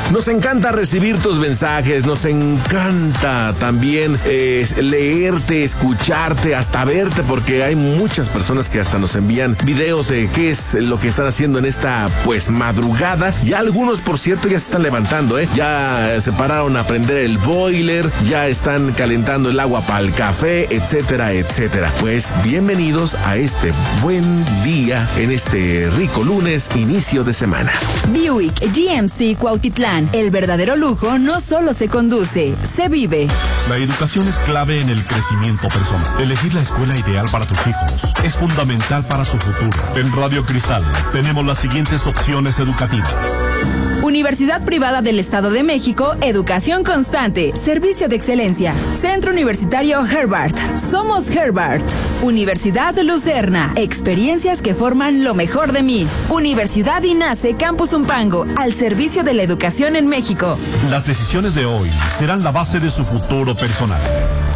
Nos encanta recibir tus mensajes, nos encanta también leerte, escucharte, hasta verte, porque hay muchas personas que hasta nos envían videos de qué es lo que están haciendo en esta madrugada. Ya algunos, por cierto, ya se están levantando, ya se pararon a prender el boiler, ya están calentando el agua para el café, etcétera, etcétera. Pues bienvenidos a este buen día en este rico lunes, inicio de semana. Buick GMC Cuautitlán, el verdadero lujo no solo se conduce, se vive. La educación es clave en el crecimiento personal. Elegir la escuela ideal para tus hijos es fundamental para su futuro. En Radio Cristal tenemos las siguientes opciones educativas. Universidad Privada del Estado de México, educación constante, servicio de excelencia. Centro Universitario Herbart, somos Herbart. Universidad Lucerna, experiencias que forman lo mejor de mí. Universidad INACE Campus Umpango, al servicio de la educación en México. Las decisiones de hoy serán la base de su futuro personal.